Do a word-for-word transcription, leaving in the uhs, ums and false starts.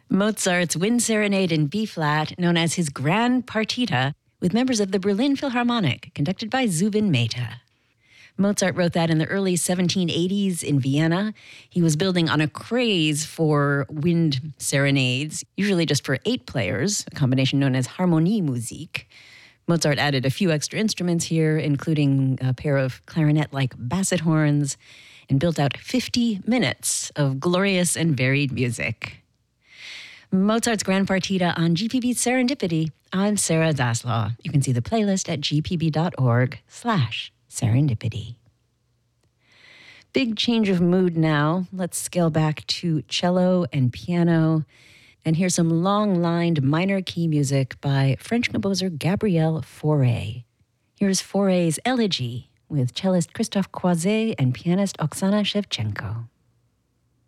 Mozart's Wind Serenade in B-flat, known as his Grand Partita, with members of the Berlin Philharmonic, conducted by Zubin Mehta. Mozart wrote that in the early seventeen eighties in Vienna. He was building on a craze for wind serenades, usually just for eight players, a combination known as Harmoniemusik. Mozart added a few extra instruments here, including a pair of clarinet-like basset horns, and built out fifty minutes of glorious and varied music. Mozart's Grand Partita on G P B Serendipity. I'm Sarah Zaslow. You can see the playlist at gpb.org slash serendipity. Big change of mood now. Let's scale back to cello and piano and hear some long-lined minor key music by French composer Gabriel Fauré. Here's Fauré's Elegy with cellist Christophe Croiset and pianist Oksana Shevchenko.